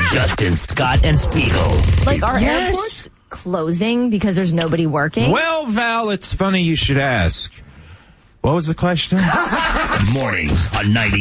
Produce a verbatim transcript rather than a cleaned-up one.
Justin, Scott, and Spiegel. Like, are Yes. airports closing because there's nobody working? Well, Val, it's funny you should ask. What was the question? Mornings on ninety.